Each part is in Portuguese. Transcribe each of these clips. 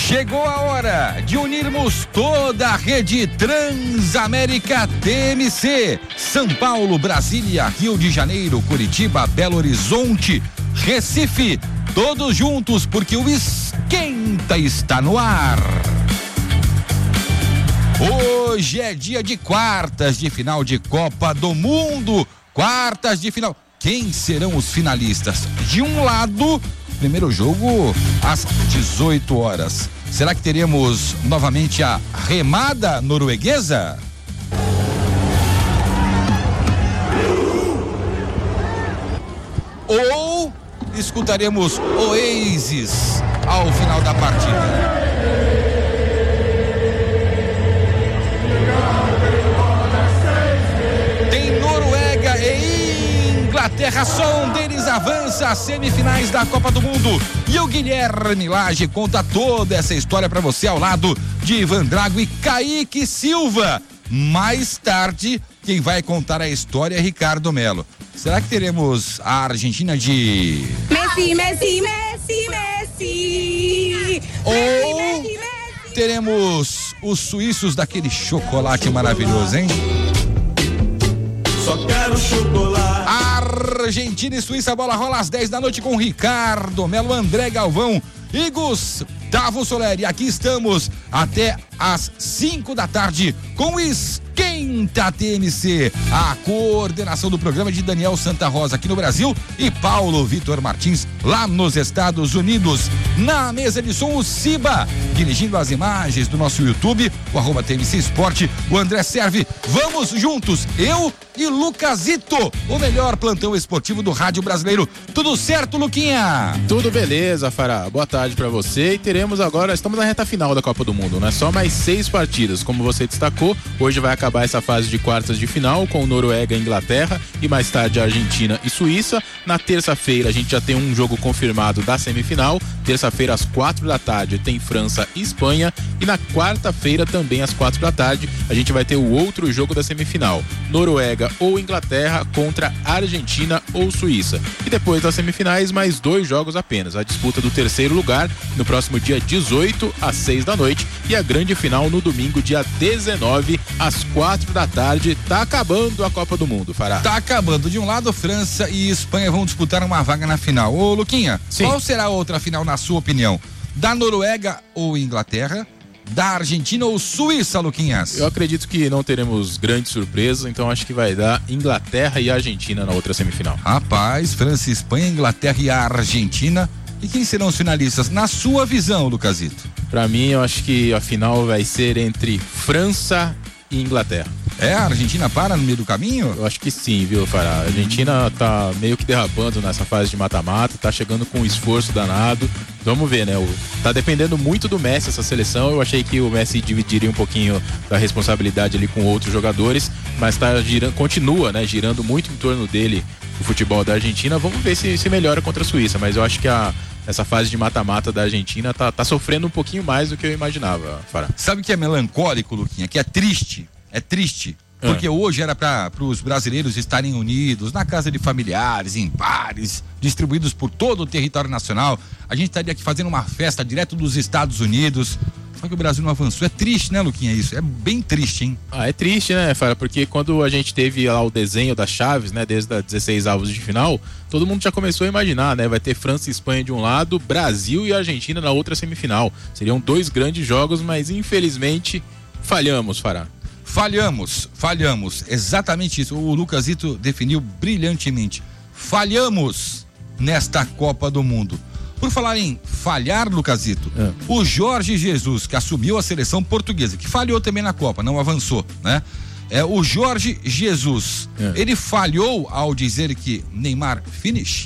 Chegou a hora de unirmos toda a rede Transamérica TMC. São Paulo, Brasília, Rio de Janeiro, Curitiba, Belo Horizonte, Recife. Todos juntos porque o Esquenta está no ar. Hoje é dia de quartas de final de Copa do Mundo. Quartas de final. Quem serão os finalistas? De um lado, primeiro jogo às 18 horas. Será que teremos novamente a remada norueguesa? Ou escutaremos Oasis ao final da partida? Tem Noruega e Inglaterra, só um deles avança às semifinais da Copa do Mundo. E o Guilherme Lage conta toda essa história para você ao lado de Ivan Drago e Kaique Silva. Mais tarde, quem vai contar a história é Ricardo Melo. Será que teremos a Argentina de... Messi, Messi, Messi, Messi. Ou Messi, Messi. teremos os suíços daquele chocolate maravilhoso, hein? Só quero chocolate. Argentina e Suíça, a bola rola às 10 da noite com Ricardo Melo, André Galvão e Gustavo Soler. E aqui estamos até às 5 da tarde com o Esquenta TMC. A coordenação do programa é de Daniel Santa Rosa aqui no Brasil e Paulo Vitor Martins lá nos Estados Unidos. Na mesa de som, o Ciba, dirigindo as imagens do nosso YouTube, o @TMC Esporte, o André Serve. Vamos juntos, eu e Lucasito, o melhor plantão esportivo do rádio brasileiro. Tudo certo, Luquinha? Tudo beleza, Fará. Boa tarde pra você. E teremos agora, estamos na reta final da Copa do Mundo, né? Só mais 6 partidas, como você destacou. Hoje vai acabar essa fase de quartas de final com Noruega e Inglaterra e mais tarde Argentina e Suíça. Na terça-feira a gente já tem um jogo confirmado da semifinal. Terça-feira às 4 da tarde tem França e Espanha e na quarta-feira também às 4 da tarde a gente vai ter o outro jogo da semifinal. Noruega ou Inglaterra contra Argentina ou Suíça. E depois das semifinais, mais 2 jogos apenas. A disputa do terceiro lugar no próximo dia 18 às 6 da noite e a grande final no domingo, dia 19 às 4 da tarde. Tá acabando a Copa do Mundo, Fará. Tá acabando. De um lado, França e Espanha vão disputar uma vaga na final. Ô, Luquinha, sim, qual será a outra final na sua opinião? Da Noruega ou Inglaterra? Da Argentina ou Suíça, Luquinhas? Eu acredito que não teremos grandes surpresas, então acho que vai dar Inglaterra e Argentina na outra semifinal. Rapaz, França, Espanha, Inglaterra e a Argentina. E quem serão os finalistas? Na sua visão, Lucasito? Pra mim, eu acho que a final vai ser entre França e Inglaterra. É, a Argentina para no meio do caminho? Eu acho que sim, viu, Fará? A Argentina tá meio que derrapando nessa fase de mata-mata, tá chegando com um esforço danado. Vamos ver, né? Tá dependendo muito do Messi essa seleção. Eu achei que o Messi dividiria um pouquinho da responsabilidade ali com outros jogadores, mas tá girando, continua, né? Girando muito em torno dele o futebol da Argentina. Vamos ver se melhora contra a Suíça, mas eu acho que essa fase de mata-mata da Argentina tá sofrendo um pouquinho mais do que eu imaginava, Fará. Sabe o que é melancólico, Luquinha? Que é triste. É triste. Porque hoje era para os brasileiros estarem unidos na casa de familiares, em bares, distribuídos por todo o território nacional. A gente estaria aqui fazendo uma festa direto dos Estados Unidos. Só que o Brasil não avançou. É triste, né, Luquinha, isso? É bem triste, hein? É triste, né, Fara? Porque quando a gente teve lá o desenho das chaves, né, desde a 16 avos de final, todo mundo já começou a imaginar, né? Vai ter França e Espanha de um lado, Brasil e Argentina na outra semifinal. Seriam 2 grandes jogos, mas infelizmente falhamos, Fará. Falhamos, exatamente isso. O Lucasito definiu brilhantemente. Falhamos nesta Copa do Mundo. Por falar em falhar, Lucasito, o Jorge Jesus, que assumiu a seleção portuguesa, que falhou também na Copa, não avançou, né? O Jorge Jesus, ele falhou ao dizer que Neymar finish?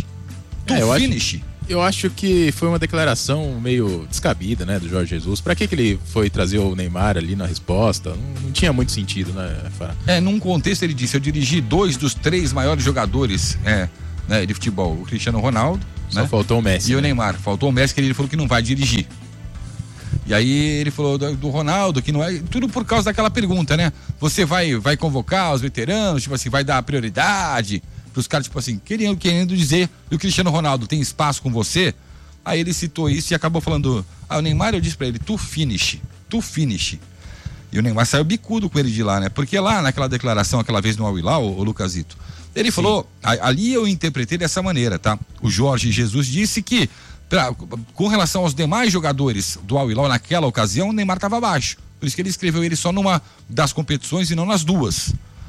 Eu acho que foi uma declaração meio descabida, né, do Jorge Jesus. Pra que ele foi trazer o Neymar ali na resposta? Não tinha muito sentido, né, Fará? Num contexto ele disse, eu dirigi 2 dos 3 maiores jogadores né, de futebol, o Cristiano Ronaldo, só faltou o Messi. E o Neymar, faltou o Messi, que ele falou que não vai dirigir. E aí ele falou do Ronaldo, que não é, tudo por causa daquela pergunta, né? Você vai convocar os veteranos, tipo assim, vai dar prioridade pros caras, tipo assim, querendo dizer que o Cristiano Ronaldo tem espaço com você. Aí ele citou isso e acabou falando O Neymar, eu disse pra ele, tu finish. E o Neymar saiu bicudo com ele de lá, né? Porque lá naquela declaração, aquela vez no Al Hilal, o Lucasito, ele falou, ali eu interpretei dessa maneira, tá? O Jorge Jesus disse que, com relação aos demais jogadores do Al Hilal naquela ocasião, o Neymar estava abaixo. Por isso que ele escreveu ele só numa das competições e não nas duas.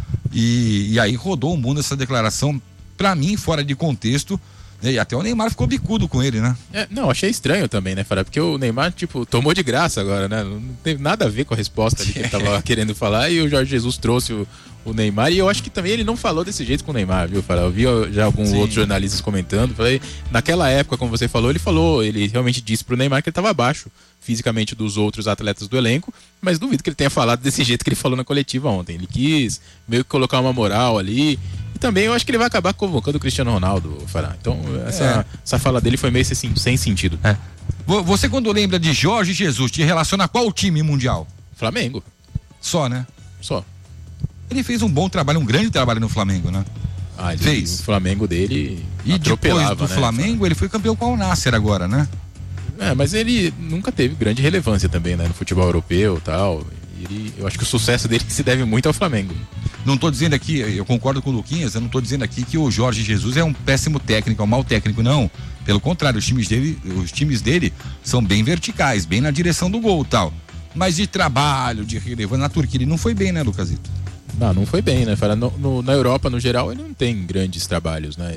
E aí rodou o mundo essa declaração, pra mim, fora de contexto. E até o Neymar ficou bicudo com ele, né? Não, achei estranho também, né, Fará? Porque o Neymar, tomou de graça agora, né? Não teve nada a ver com a resposta ali que ele tava querendo falar, e o Jorge Jesus trouxe o Neymar, e eu acho que também ele não falou desse jeito com o Neymar, viu, Fará? Eu vi já alguns outros jornalistas comentando, falei, naquela época, como você falou, ele realmente disse pro Neymar que ele tava abaixo fisicamente dos outros atletas do elenco, mas duvido que ele tenha falado desse jeito que ele falou na coletiva ontem. Ele quis meio que colocar uma moral ali. E também eu acho que ele vai acabar convocando o Cristiano Ronaldo, Fará. Então essa fala dele foi meio sem sentido. Você, quando lembra de Jorge Jesus, te relaciona a qual time mundial? Flamengo. Só, né? Só. Ele fez um bom trabalho, um grande trabalho no Flamengo, né? Ele fez. O Flamengo dele e depois do Flamengo, ele foi campeão com o Al Nassr agora, né? Mas ele nunca teve grande relevância também, né? No futebol europeu e tal. Eu acho que o sucesso dele se deve muito ao Flamengo. Não estou dizendo aqui, eu concordo com o Luquinhas, eu não estou dizendo aqui que o Jorge Jesus é um péssimo técnico, é um mau técnico, não. Pelo contrário, os times dele são bem verticais, bem na direção do gol e tal. Mas de trabalho, de relevância, na Turquia ele não foi bem, né, Lucasito? Não foi bem, né? Na Europa, no geral, ele não tem grandes trabalhos, né?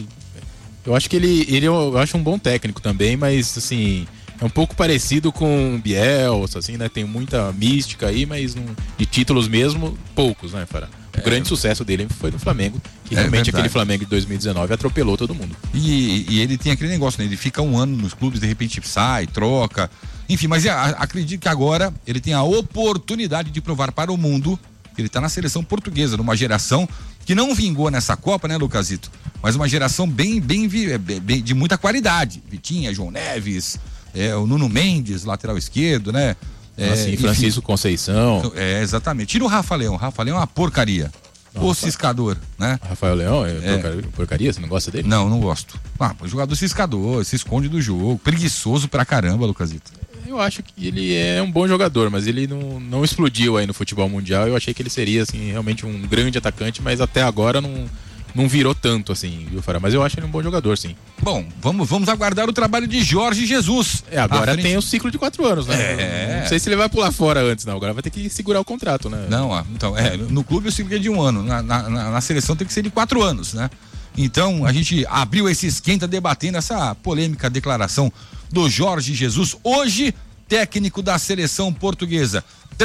Eu acho que eu acho um bom técnico também, mas assim, é um pouco parecido com o Bielsa, assim, né? Tem muita mística aí, mas de títulos mesmo, poucos, né, Fará? O grande sucesso dele foi no Flamengo, que realmente aquele Flamengo de 2019 atropelou todo mundo. E ele tem aquele negócio, né? Ele fica um ano nos clubes, de repente sai, troca, enfim, mas acredito que agora ele tem a oportunidade de provar para o mundo que ele está na seleção portuguesa, numa geração que não vingou nessa Copa, né, Lucasito? Mas uma geração bem de muita qualidade. Vitinha, João Neves, o Nuno Mendes, lateral esquerdo, né? Francisco Conceição. Exatamente. Tira o Rafa Leão. Rafa Leão é uma porcaria. O ciscador, né? Rafael Leão porcaria? Você não gosta dele? Não gosto. O jogador ciscador, se esconde do jogo, preguiçoso pra caramba, Lucasito. Eu acho que ele é um bom jogador, mas ele não explodiu aí no futebol mundial. Eu achei que ele seria, assim, realmente um grande atacante, mas até agora não virou tanto, assim, viu, Fará? Mas eu acho ele um bom jogador, sim. Bom, vamos aguardar o trabalho de Jorge Jesus. Agora tem o ciclo de 4 anos, né? Não sei se ele vai pular fora antes, não. Agora vai ter que segurar o contrato, né? Então, no clube o ciclo é de 1 ano. Na seleção tem que ser de 4 anos, né? Então, a gente abriu esse esquenta debatendo essa polêmica declaração do Jorge Jesus, hoje técnico da seleção portuguesa.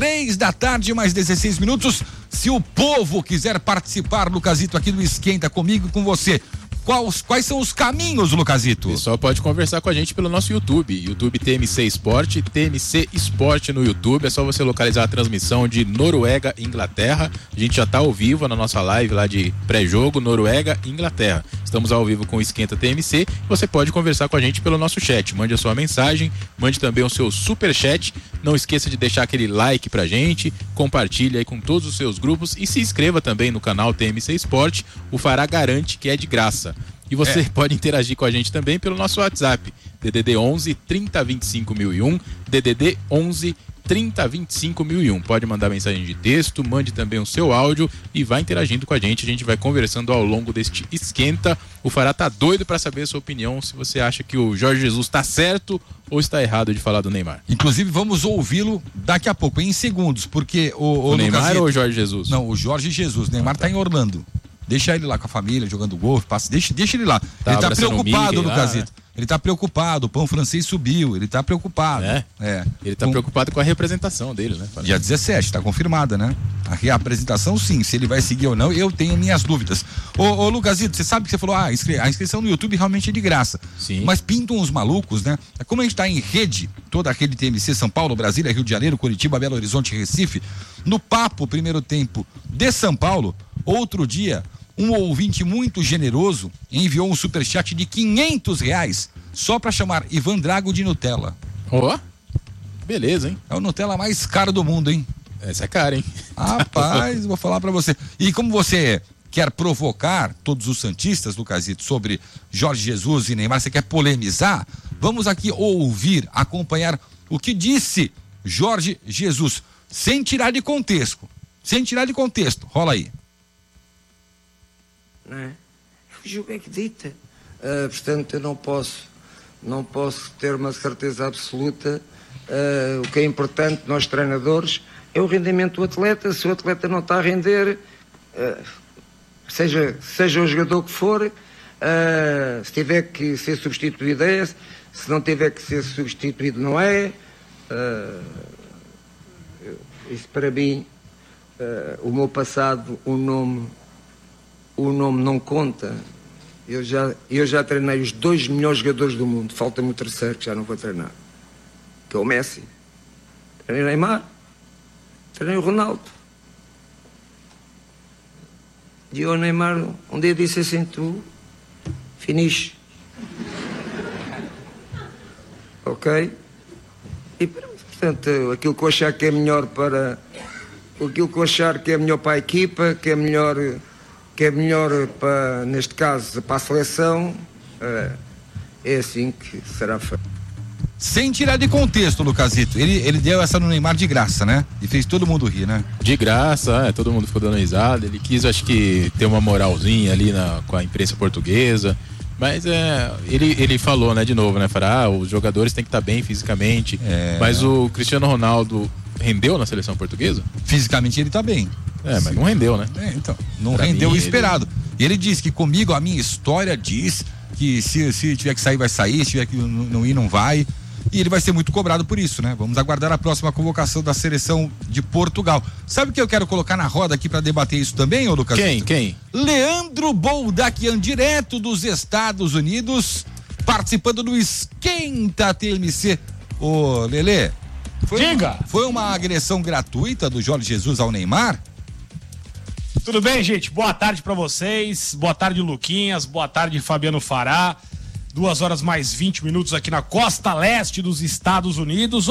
3h, mais 16 minutos. Se o povo quiser participar, Lucasito, aqui do Esquenta comigo e com você, quais são os caminhos, Lucasito? O pessoal pode conversar com a gente pelo nosso YouTube TMC Esporte, TMC Esporte no YouTube. É só você localizar a transmissão de Noruega e Inglaterra. A gente já está ao vivo na nossa live lá de pré-jogo, Noruega e Inglaterra. Estamos ao vivo com o Esquenta TMC. Você pode conversar com a gente pelo nosso chat. Mande a sua mensagem, mande também o seu super chat. Não esqueça de deixar aquele like pra gente, compartilhe aí com todos os seus grupos e se inscreva também no canal TMC Esporte. O Fará garante que é de graça. E você pode interagir com a gente também pelo nosso WhatsApp, DDD 11 30 25 1001, DDD 11 30 25 1001. Pode mandar mensagem de texto, mande também o seu áudio e vai interagindo com a gente vai conversando ao longo deste esquenta. O Fará tá doido para saber a sua opinião, se você acha que o Jorge Jesus tá certo ou está errado de falar do Neymar. Inclusive vamos ouvi-lo daqui a pouco, em segundos, porque o Neymar Lucasito... ou o Jorge Jesus? Não, o Jorge Jesus. Neymar tá em Orlando. Deixa ele lá com a família, jogando golfe, deixa ele lá. Ele tá preocupado, Lucasito. Ele tá preocupado, o pão francês subiu, ele tá preocupado. Ele tá preocupado com a representação dele, né? Dia 17, tá confirmada, né? A reapresentação, sim, se ele vai seguir ou não, eu tenho minhas dúvidas. Ô Lucasito, você sabe que você falou, a inscrição no YouTube realmente é de graça. Sim. Mas pintam uns malucos, né? Como a gente tá em rede, toda a rede TMC, São Paulo, Brasília, Rio de Janeiro, Curitiba, Belo Horizonte, Recife, no papo, primeiro tempo de São Paulo, outro dia, um ouvinte muito generoso enviou um superchat de R$500 só para chamar Ivan Drago de Nutella. Beleza, hein? É o Nutella mais caro do mundo, hein? Essa é cara, hein? Rapaz, vou falar para você. E como você quer provocar todos os santistas, Lucasito, sobre Jorge Jesus e Neymar, você quer polemizar? Vamos aqui ouvir, acompanhar o que disse Jorge Jesus, sem tirar de contexto. Rola aí. Não é? O jogo é que dita. Portanto, eu não posso ter uma certeza absoluta. O que é importante, nós treinadores, é o rendimento do atleta. Se o atleta não está a render, seja o jogador que for, se tiver que ser substituído é, se não tiver que ser substituído não é. Isso para mim, o meu passado, o nome não conta. Eu já treinei os 2 melhores jogadores do mundo, falta-me o terceiro que já não vou treinar, que é o Messi. Treinei o Neymar, treinei o Ronaldo. E eu, Neymar, um dia disse assim: tu, finish. Ok? E, portanto, aquilo que eu achar que é melhor para a equipa, que é melhor para, neste caso, para a seleção, é assim que será feito. Sem tirar de contexto, Lucasito, ele deu essa no Neymar de graça, né? E fez todo mundo rir, né? De graça, todo mundo ficou dando risada. Ele quis, acho que, ter uma moralzinha ali com a imprensa portuguesa. Mas ele falou, né, de novo, né? Falar, os jogadores têm que estar bem fisicamente. Mas o Cristiano Ronaldo rendeu na seleção portuguesa? Fisicamente ele tá bem. Mas não rendeu, né? Então, não rendeu o esperado. E ele disse que comigo, a minha história diz que se tiver que sair, vai sair, se tiver que não ir, não vai. E ele vai ser muito cobrado por isso, né? Vamos aguardar a próxima convocação da seleção de Portugal. Sabe o que eu quero colocar na roda aqui para debater isso também, ô Lucas? Quem? Leandro Boldaquian, direto dos Estados Unidos, participando do Esquenta TMC. Ô, Lelê, foi uma agressão gratuita do Jorge Jesus ao Neymar? Tudo bem, gente? Boa tarde pra vocês. Boa tarde, Luquinhas. Boa tarde, Fabiano Fará. 2h mais 20 aqui na costa leste dos Estados Unidos.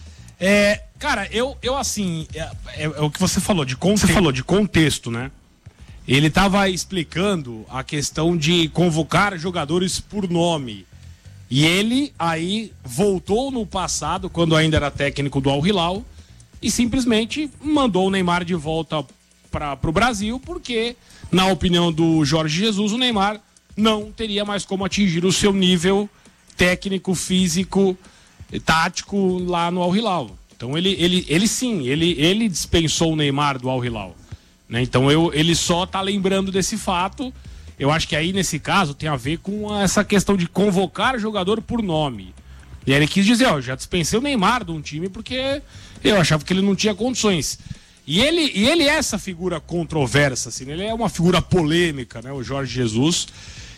Cara, eu assim, é o que você falou de contexto, né? Ele tava explicando a questão de convocar jogadores por nome. E ele aí voltou no passado, quando ainda era técnico do Al Hilal, e simplesmente mandou o Neymar de volta para o Brasil, porque, na opinião do Jorge Jesus, o Neymar não teria mais como atingir o seu nível técnico, físico, tático lá no Al Hilal. Então ele dispensou o Neymar do Al Hilal, né? Então ele só tá lembrando desse fato. Eu acho que aí nesse caso tem a ver com essa questão de convocar jogador por nome. E aí ele quis dizer, já dispensei o Neymar de um time porque eu achava que ele não tinha condições. E ele é essa figura controversa, assim, ele é uma figura polêmica, né, o Jorge Jesus.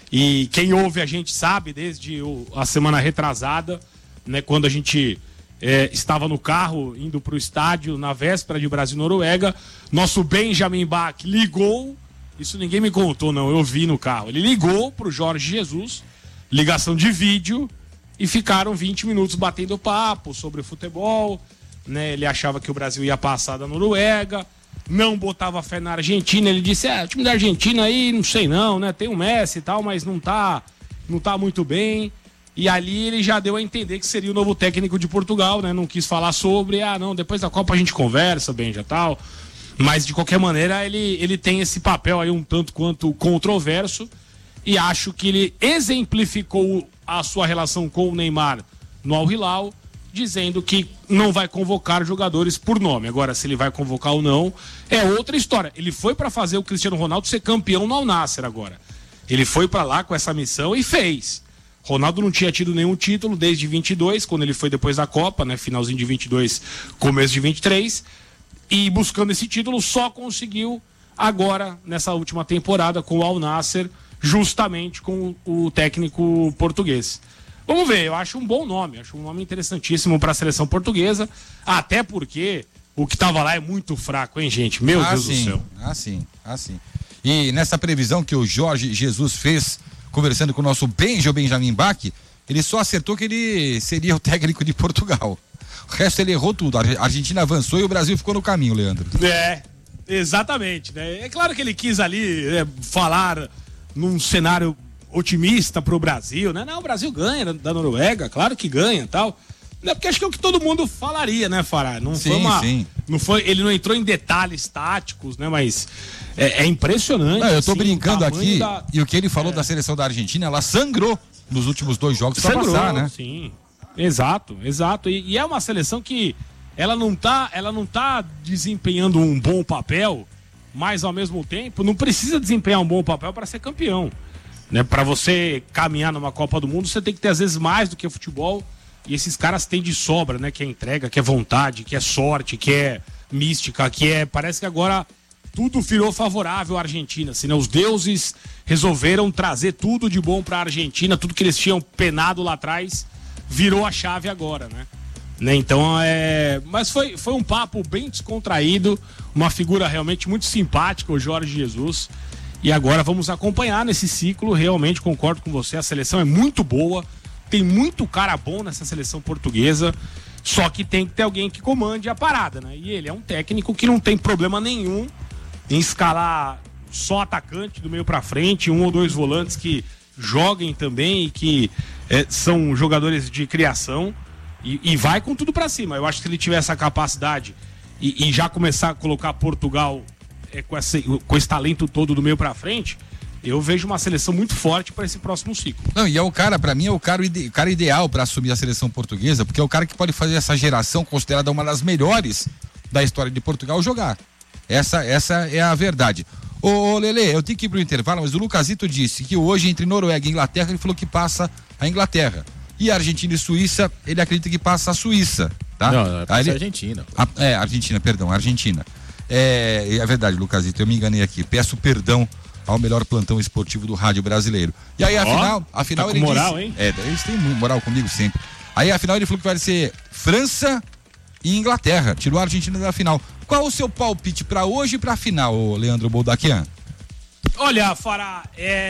E quem ouve a gente sabe, desde a semana retrasada, né, quando a gente estava no carro indo para o estádio na véspera de Brasil-Noruega, nosso Benjamin Bach ligou, isso ninguém me contou não, eu vi no carro, ele ligou para o Jorge Jesus, ligação de vídeo, e ficaram 20 minutos batendo papo sobre futebol, né? Ele achava que o Brasil ia passar da Noruega, não botava fé na Argentina. Ele disse, o time da Argentina aí, não sei não, né? Tem o Messi e tal, mas não tá muito bem. E ali ele já deu a entender que seria o novo técnico de Portugal, né? Não quis falar sobre, não, depois da Copa a gente conversa, Benja, tal. Mas de qualquer maneira ele tem esse papel aí um tanto quanto controverso, e acho que ele exemplificou a sua relação com o Neymar no Al Hilal, dizendo que não vai convocar jogadores por nome. Agora, se ele vai convocar ou não, é outra história. Ele foi para fazer o Cristiano Ronaldo ser campeão no Al Nassr agora. Ele foi para lá com essa missão e fez. Ronaldo não tinha tido nenhum título desde 22, quando ele foi depois da Copa, né? Finalzinho de 22, começo de 23. E buscando esse título, só conseguiu agora, nessa última temporada, com o Al Nassr, justamente com o técnico português. Vamos ver, eu acho um bom nome, acho um nome interessantíssimo para a seleção portuguesa, até porque o que estava lá é muito fraco, hein, gente? Meu Deus do céu. Assim. E nessa previsão que o Jorge Jesus fez, conversando com o nosso Benjamin Bach, ele só acertou que ele seria o técnico de Portugal. O resto ele errou tudo. A Argentina avançou e o Brasil ficou no caminho, Leandro. Exatamente, né? É claro que ele quis ali falar num cenário otimista pro Brasil, né? Não, o Brasil ganha da Noruega, claro que ganha e tal. Não, porque acho que é o que todo mundo falaria, né, Fará? Não sim, foi uma. Sim. Não foi, ele não entrou em detalhes táticos, né? Mas é impressionante. Não, eu tô brincando aqui, da... e o que ele falou da seleção da Argentina, ela sangrou nos últimos 2 jogos pra passar, né? Sim, exato. E é uma seleção que ela não tá desempenhando um bom papel, mas ao mesmo tempo não precisa desempenhar um bom papel para ser campeão, né? Para você caminhar numa Copa do Mundo, você tem que ter às vezes mais do que o futebol, e esses caras têm de sobra, né? Que é entrega, que é vontade, que é sorte, que é mística, parece que agora tudo virou favorável à Argentina, assim, né? Os deuses resolveram trazer tudo de bom para a Argentina, tudo que eles tinham penado lá atrás virou a chave agora, né? Então mas foi um papo bem descontraído, uma figura realmente muito simpática, o Jorge Jesus. E agora vamos acompanhar nesse ciclo. Realmente concordo com você, a seleção é muito boa, tem muito cara bom nessa seleção portuguesa, só que tem que ter alguém que comande a parada, né? E ele é um técnico que não tem problema nenhum em escalar só atacante do meio pra frente, 1 ou 2 volantes que joguem também e que são jogadores de criação. E vai com tudo pra cima. Eu acho que se ele tiver essa capacidade e já começar a colocar Portugal com esse talento todo do meio pra frente, eu vejo uma seleção muito forte para esse próximo ciclo. Não, e pra mim é o cara ideal para assumir a seleção portuguesa, porque é o cara que pode fazer essa geração considerada uma das melhores da história de Portugal jogar. Essa é a verdade. Ô Lelê, eu tenho que ir pro intervalo, mas o Lucasito disse que hoje entre Noruega e Inglaterra ele falou que passa a Inglaterra. E Argentina e Suíça, ele acredita que passa a Suíça, tá? Não, passa a Argentina. Argentina. É verdade, Lucasito, eu me enganei aqui. Peço perdão ao melhor plantão esportivo do rádio brasileiro. E aí, afinal tá ele moral, disse... hein? Eles têm moral comigo sempre. Aí, afinal, ele falou que vai ser França e Inglaterra. Tirou a Argentina da final. Qual o seu palpite pra hoje e pra final, Leandro Boldaquian? Olha, Fará,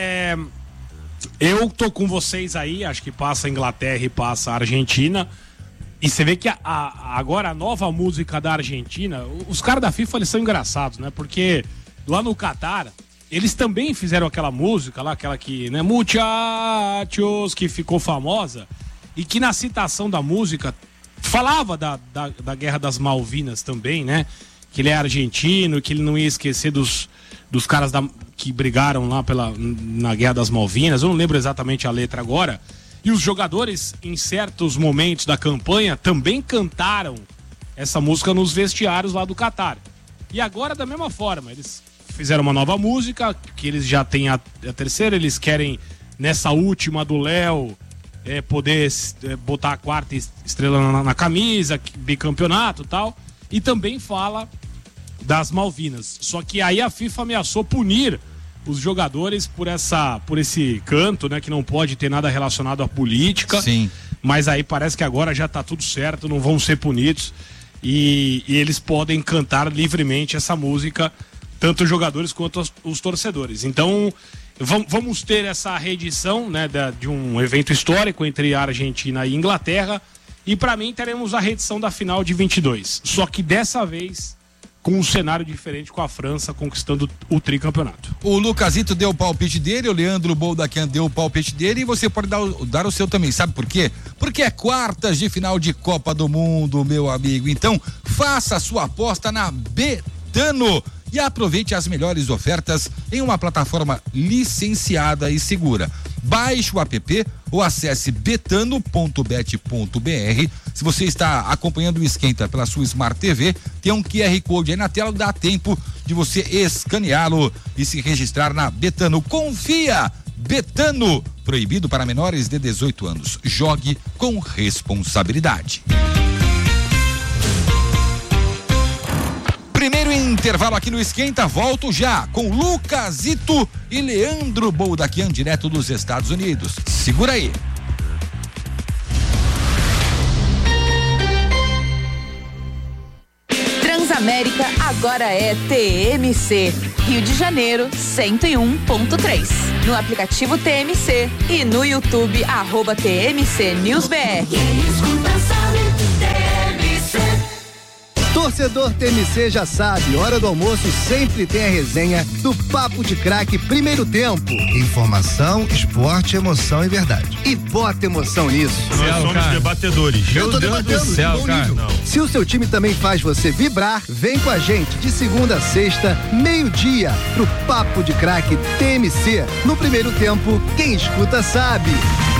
eu tô com vocês aí, acho que passa a Inglaterra e passa a Argentina. E você vê que agora a nova música da Argentina, os caras da FIFA, eles são engraçados, né? Porque lá no Catar, eles também fizeram aquela música lá, aquela que, né? Muchachos, que ficou famosa. E que na citação da música falava da Guerra das Malvinas também, né? Que ele é argentino, que ele não ia esquecer dos caras que brigaram lá na Guerra das Malvinas. Eu não lembro exatamente a letra agora. E os jogadores, em certos momentos da campanha, também cantaram essa música nos vestiários lá do Catar. E agora, da mesma forma, eles fizeram uma nova música, que eles já têm a terceira, eles querem, nessa última do Léo, poder botar a 4ª estrela na camisa, bicampeonato e tal. E também fala das Malvinas. Só que aí a FIFA ameaçou punir os jogadores por esse canto, né, que não pode ter nada relacionado à política. Sim. Mas aí parece que agora já tá tudo certo, não vão ser punidos e eles podem cantar livremente essa música, tanto os jogadores quanto os torcedores. Então vamos ter essa reedição, né, de um evento histórico entre a Argentina e a Inglaterra, e para mim teremos a reedição da final de 22, só que dessa vez com um cenário diferente, com a França conquistando o tricampeonato. O Lucasito deu o palpite dele, o Leandro Boldaquian deu o palpite dele, e você pode dar o seu também. Sabe por quê? Porque é quartas de final de Copa do Mundo, meu amigo. Então, faça a sua aposta na Betano e aproveite as melhores ofertas em uma plataforma licenciada e segura. Baixe o app ou acesse betano.bet.br. Se você está acompanhando o Esquenta pela sua Smart TV, tem um QR Code aí na tela, dá tempo de você escaneá-lo e se registrar na Betano. Confia! Betano, proibido para menores de 18 anos. Jogue com responsabilidade. Primeiro intervalo aqui no Esquenta, volto já com Lucasito e Leandro Boldaquian, direto dos Estados Unidos. Segura aí. Transamérica agora é TMC. Rio de Janeiro, 101.3. No aplicativo TMC e no YouTube, @TMC NewsBR. Torcedor TMC já sabe, hora do almoço sempre tem a resenha do Papo de Craque Primeiro Tempo. Informação, esporte, emoção e verdade. E bota emoção nisso. Nós somos debatedores. Eu tô debatendo, do céu, cara. Se o seu time também faz você vibrar, vem com a gente de segunda a sexta, meio-dia, pro Papo de Craque TMC. No Primeiro Tempo, quem escuta sabe.